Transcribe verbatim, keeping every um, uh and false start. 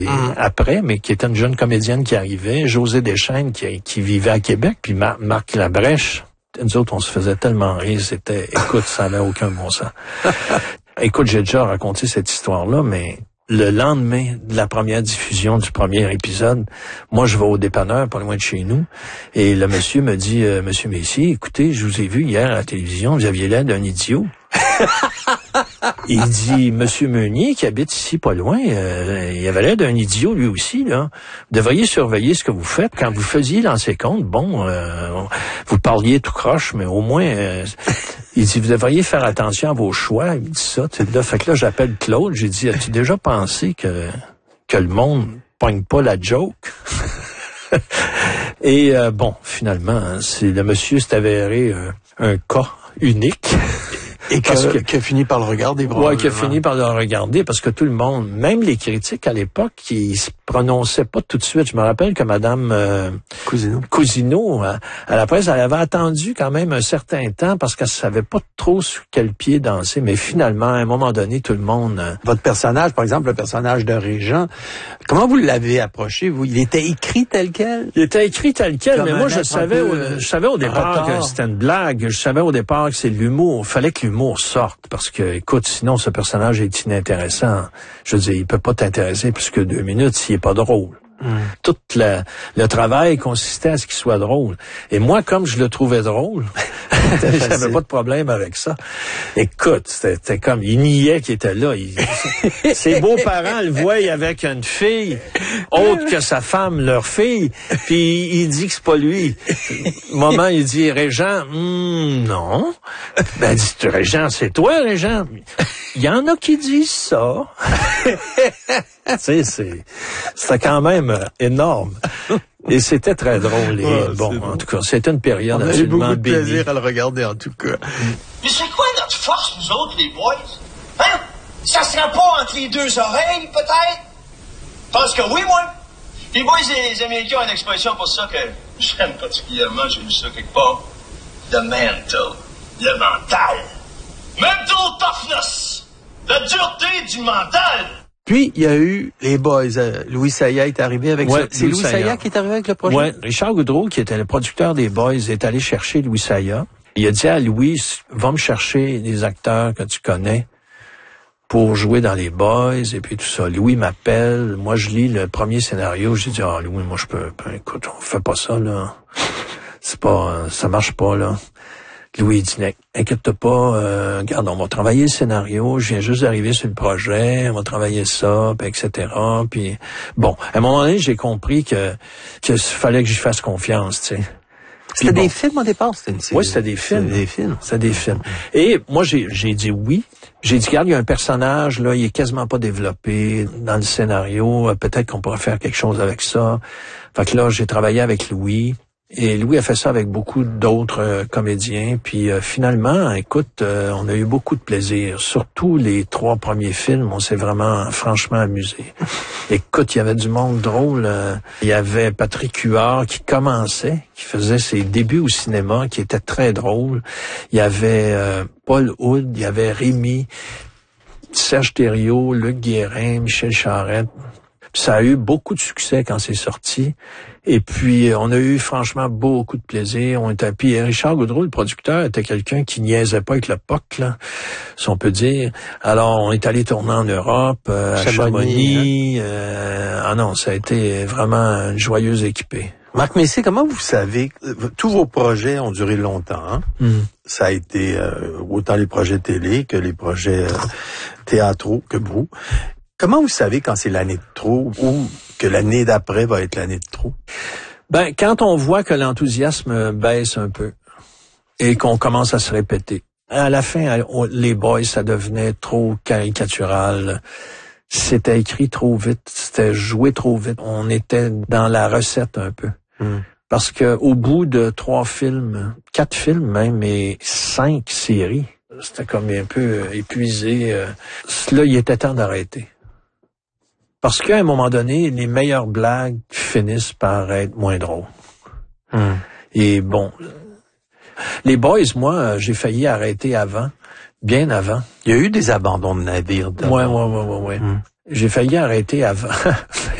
Et mmh. après, mais qui était une jeune comédienne qui arrivait, José Deschênes qui, qui vivait à Québec, puis Mar- Marc Labrèche. Nous autres, on se faisait tellement rire, c'était, écoute, ça n'avait aucun bon sens. Écoute, j'ai déjà raconté cette histoire-là, mais le lendemain de la première diffusion du premier épisode, moi, je vais au dépanneur, pas loin de chez nous, et le monsieur me dit, euh, Monsieur Messier, écoutez, je vous ai vu hier à la télévision, vous aviez l'air d'un idiot. Il dit, Monsieur Meunier, qui habite ici pas loin, euh, il avait l'air d'un idiot lui aussi, là. Vous devriez surveiller ce que vous faites. Quand vous faisiez lancer compte, bon, euh, vous parliez tout croche, mais au moins, euh, il dit, vous devriez faire attention à vos choix. Il dit ça, tu sais, là. Fait que là, j'appelle Claude, j'ai dit, as-tu déjà pensé que, que le monde pogne pas la joke? Et euh, bon, finalement, hein, c'est le monsieur s'est avéré euh, un cas unique. Et que, qui a fini par le regarder. Ouais, qui a fini par le regarder parce que tout le monde, même les critiques à l'époque, qui se prononçaient pas tout de suite. Je me rappelle que Madame euh, Cousineau, Cousineau à, à la presse, elle avait attendu quand même un certain temps parce qu'elle savait pas trop sur quel pied danser. Mais finalement, à un moment donné, tout le monde. Euh... Votre personnage, par exemple, le personnage de Régent, comment vous l'avez approché, vous? Il était écrit tel quel? Il était écrit tel quel, Comme mais moi, je savais, au, euh, je savais au départ retard. que c'était une blague. Je savais au départ que c'est de l'humour. Il fallait que l'humour sorte parce que, écoute, sinon, ce personnage est inintéressant. Je veux dire, il peut pas t'intéresser plus que deux minutes s'il est pas drôle. Mmh. Tout la, le travail consistait à ce qu'il soit drôle. Et moi, comme je le trouvais drôle, j'avais pas de problème avec ça. Écoute, c'était, c'était comme, il niait qu'il était là. Il, ses beaux-parents le voyaient avec une fille autre que sa femme, leur fille, puis il dit que c'est pas lui. Au moment, il dit, Régent, mm, non. Ben, dit, Régent, c'est toi, Régent. Il y en a qui disent ça. Tu sais, c'est, c'était quand même énorme. Et c'était très drôle. Et ouais, bon, en tout cas, c'était une période absolument bénie. On a eu beaucoup de plaisir à le regarder, en tout cas. Mais c'est quoi notre force, nous autres, les boys? Hein? Ça sera pas entre les deux oreilles, peut-être? Je pense que oui, moi. Les boys et les Américains ont une expression pour ça que j'aime particulièrement, j'ai lu ça quelque part. The mental. Le mental. Mental toughness. La dureté du mental. Puis, il y a eu les Boys. Euh, Louis Sayah est arrivé avec ouais, ça. C'est Louis, Louis Sayah qui est arrivé avec le projet? Oui. Richard Goudreau, qui était le producteur des Boys, est allé chercher Louis Sayah. Il a dit à Louis, va me chercher des acteurs que tu connais pour jouer dans les Boys et puis tout ça. Louis m'appelle. Moi, je lis le premier scénario. J'ai dit, ah, oh, Louis, moi, je peux, ben, écoute, on fait pas ça, là. C'est pas, ça marche pas, là. Louis dit, inquiète-toi pas, euh, regarde, on va travailler le scénario, je viens juste d'arriver sur le projet, on va travailler ça, puis et cetera. Puis bon, à un moment donné, j'ai compris que que fallait que j'y fasse confiance, tu sais. C'était bon, des films au départ, c'était une série. Oui, c'était des films. C'était des films. C'était des films. Et moi, j'ai j'ai dit oui. J'ai dit, regarde, il y a un personnage, là, il est quasiment pas développé dans le scénario, peut-être qu'on pourrait faire quelque chose avec ça. Fait que là, j'ai travaillé avec Louis. Et Louis a fait ça avec beaucoup d'autres euh, comédiens. Puis euh, finalement, écoute, euh, on a eu beaucoup de plaisir. Surtout les trois premiers films, on s'est vraiment franchement amusé. Écoute, il y avait du monde drôle. Euh, il y avait Patrick Huard qui commençait, qui faisait ses débuts au cinéma, qui était très drôle. Il y avait euh, Paul Hood, il y avait Rémi, Serge Thériault, Luc Guérin, Michel Charette. Ça a eu beaucoup de succès quand c'est sorti. Et puis, on a eu franchement beaucoup de plaisir. On était, puis Richard Goudreau, le producteur, était quelqu'un qui niaisait pas avec le P O C, là, si on peut dire. Alors, on est allé tourner en Europe, euh, à Chamonix. Hein? Euh, ah non, ça a été vraiment une joyeuse équipée. Marc Messier, comment vous savez, tous vos projets ont duré longtemps, hein? Mm. Ça a été euh, autant les projets télé que les projets euh, théâtraux que vous. Comment vous savez quand c'est l'année de trop ou que l'année d'après va être l'année de trop? Ben, quand on voit que l'enthousiasme baisse un peu et qu'on commence à se répéter. À la fin, les Boys, ça devenait trop caricatural. C'était écrit trop vite, c'était joué trop vite. On était dans la recette un peu. Hum. Parce que au bout de trois films, quatre films même, et cinq séries, c'était comme un peu épuisé. Là, il était temps d'arrêter. Parce qu'à un moment donné, les meilleures blagues finissent par être moins drôles. Hum. Et bon, les Boys, moi, j'ai failli arrêter avant, bien avant. Il y a eu des abandons de navires. Ouais, ouais, ouais, ouais, ouais. Hum. j'ai failli arrêter avant.